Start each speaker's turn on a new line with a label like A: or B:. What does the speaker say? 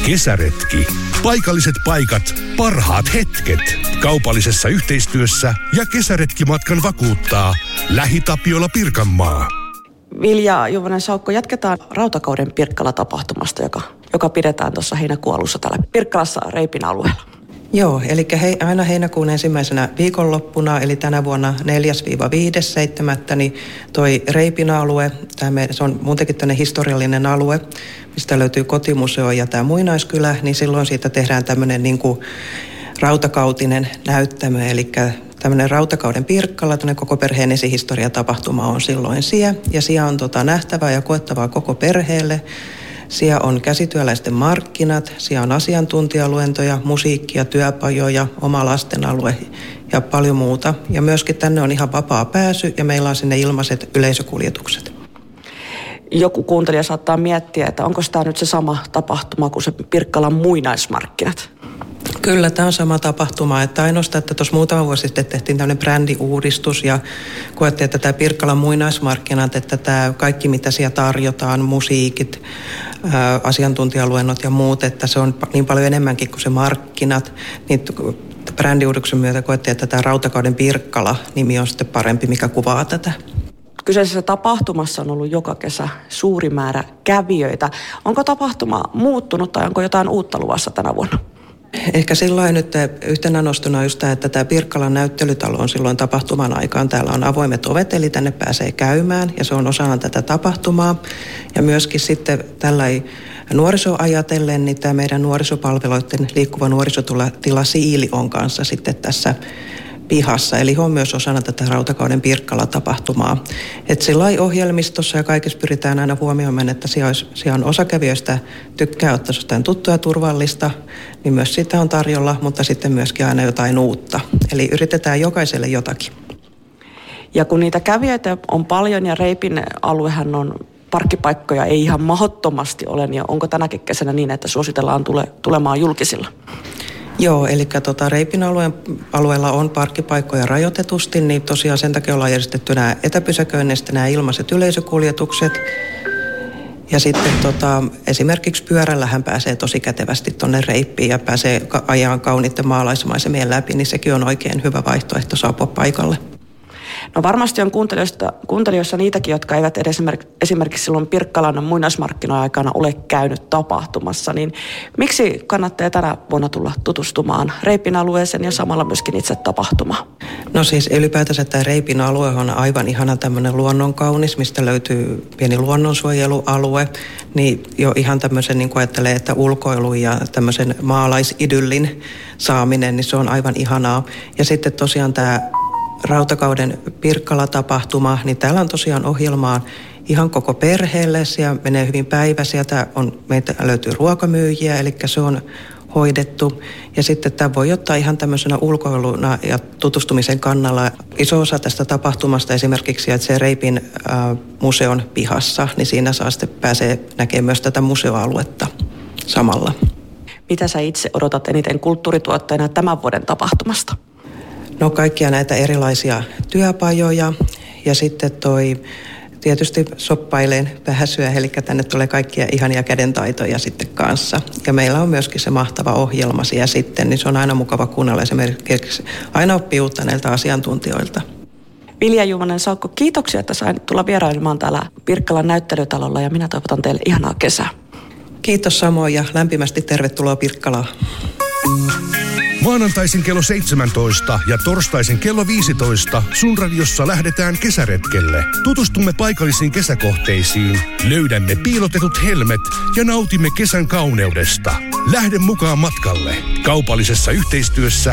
A: Kesäretki. Paikalliset paikat, parhaat hetket. Kaupallisessa yhteistyössä ja kesäretkimatkan vakuuttaa LähiTapiola Pirkanmaa.
B: Vilja Juvonen Saukko, jatketaan Rautakauden Pirkkala-tapahtumasta, joka pidetään tuossa heinäkuun alussa täällä Pirkkalassa Reipin alueella.
C: Joo, eli aina heinäkuun ensimmäisenä viikonloppuna, eli tänä vuonna 4.–5.7. niin toi Reipin alue, se on muutenkin tämmöinen historiallinen alue, mistä löytyy kotimuseo ja tämä muinaiskylä, niin silloin siitä tehdään tämmöinen niin kuin rautakautinen näyttämö, eli tämmöinen Rautakauden Pirkkala, tämmöinen koko perheen esihistoriatapahtuma on silloin siellä, ja siellä on nähtävää ja koettavaa koko perheelle. Siellä on käsityöläisten markkinat, siellä on asiantuntijaluentoja, musiikkia, työpajoja, oma lastenalue ja paljon muuta. Ja myöskin tänne on ihan vapaa pääsy ja meillä on sinne ilmaiset yleisökuljetukset.
B: Joku kuuntelija saattaa miettiä, että onko tämä nyt se sama tapahtuma kuin se Pirkkalan muinaismarkkinat?
C: Kyllä, tämä on sama tapahtuma. Että ainoastaan, että tuossa muutama vuosi sitten tehtiin tämmöinen brändiuudistus ja koettiin, että tämä Pirkkalan muinaismarkkinat, että tämä kaikki mitä siellä tarjotaan, musiikit, asiantuntijaluennot ja muut, että se on niin paljon enemmänkin kuin se markkinat. Niin brändiuudistuksen myötä koettiin, että tämä Rautakauden Pirkkala-nimi on sitten parempi, mikä kuvaa tätä.
B: Kyseisessä tapahtumassa on ollut joka kesä suuri määrä kävijöitä. Onko tapahtuma muuttunut tai onko jotain uutta luvassa tänä vuonna?
C: Ehkä silloin nyt yhtenä nostona just tämä, että tämä Pirkkalan näyttelytalo on silloin tapahtuman aikaan. Täällä on avoimet ovet, eli tänne pääsee käymään ja se on osana tätä tapahtumaa. Ja myöskin sitten tällä nuorisoa ajatellen, niin tämä meidän nuorisopalveluiden liikkuva nuorisotila Siili on kanssa sitten tässä pihassa. Eli on myös osana tätä Rautakauden-Pirkkala-tapahtumaa. Että sillä ohjelmistossa ja kaikessa pyritään aina huomioimaan, että siellä on osa kävijöistä tykkää ottaa jostain tuttua ja turvallista, niin myös sitä on tarjolla, mutta sitten myöskin aina jotain uutta. Eli yritetään jokaiselle jotakin.
B: Ja kun niitä kävijöitä on paljon ja Reipin aluehan on parkkipaikkoja ei ihan mahdottomasti ole, niin onko tänäkin kesänä niin, että suositellaan tulemaan julkisilla?
C: Joo, eli Reipin alueella on parkkipaikkoja rajoitetusti, niin tosiaan sen takia ollaan järjestetty nämä etäpysäköinnistä, nämä ilmaiset yleisökuljetukset. Ja sitten esimerkiksi pyörällähän pääsee tosi kätevästi tuonne Reippiin ja pääsee ajaan kauniitten maalaismaisemien läpi, niin sekin on oikein hyvä vaihtoehto saapua paikalle.
B: No varmasti on kuuntelijoissa niitäkin, jotka eivät esimerkiksi silloin Pirkkalan muinaismarkkinoiden aikana ole käynyt tapahtumassa, niin miksi kannattaa tänä vuonna tulla tutustumaan Reipin alueeseen ja samalla myöskin itse tapahtumaan?
C: No siis ylipäätänsä tämä Reipin alue on aivan ihana tämmöinen luonnonkaunis, mistä löytyy pieni luonnonsuojelualue, niin jo ihan tämmöisen niin kuin ajattelee, että ulkoilu ja tämmöisen maalaisidyllin saaminen, niin se on aivan ihanaa. Ja sitten tosiaan tämä Rautakauden Pirkkala-tapahtuma, niin täällä on tosiaan ohjelmaa ihan koko perheelle. Siellä menee hyvin päivä. Sieltä meitä löytyy ruokamyyjiä, eli se on hoidettu. Ja sitten tämä voi ottaa ihan tämmöisenä ulkoiluna ja tutustumisen kannalla. Iso osa tästä tapahtumasta esimerkiksi, että se Reipin museon pihassa, niin siinä saa sitten pääsee näkemään myös tätä museoaluetta samalla.
B: Mitä sä itse odotat eniten kulttuurituotteena tämän vuoden tapahtumasta?
C: No kaikkia näitä erilaisia työpajoja ja sitten tietysti shoppaileen pääsyä, eli tänne tulee kaikkia ihania kädentaitoja sitten kanssa. Ja meillä on myöskin se mahtava ohjelma siellä sitten, niin se on aina mukava kuunnella esimerkiksi aina oppii uutta näiltä asiantuntijoilta.
B: Vilja Juvonen Saukko, kiitoksia, että sain tulla vierailemaan täällä Pirkkalan näyttelytalolla ja minä toivotan teille ihanaa kesää.
C: Kiitos samoin ja lämpimästi tervetuloa Pirkkalaan.
A: Maanantaisin kello 17 ja torstaisin kello 15 sun radiossa lähdetään kesäretkelle. Tutustumme paikallisiin kesäkohteisiin, löydämme piilotetut helmet ja nautimme kesän kauneudesta. Lähde mukaan matkalle. Kaupallisessa yhteistyössä